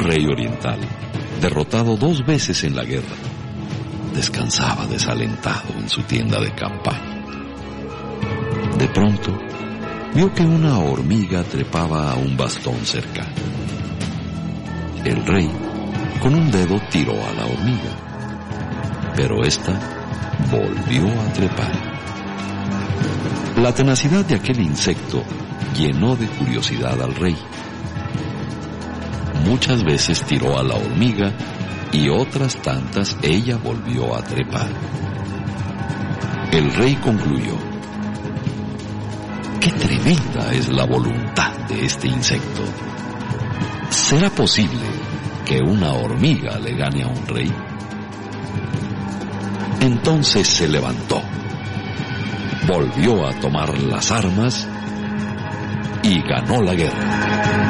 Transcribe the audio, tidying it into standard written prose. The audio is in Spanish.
rey oriental, derrotado 2 veces en la guerra, descansaba desalentado en su tienda de campaña. De pronto, vio que una hormiga trepaba a un bastón cercano. El rey, con un dedo, tiró a la hormiga, pero ésta volvió a trepar. La tenacidad de aquel insecto llenó de curiosidad al rey. Muchas veces tiró a la hormiga y otras tantas ella volvió a trepar. El rey concluyó: ¡qué tremenda es la voluntad de este insecto! ¿Será posible que una hormiga le gane a un rey? Entonces se levantó, volvió a tomar las armas y ganó la guerra.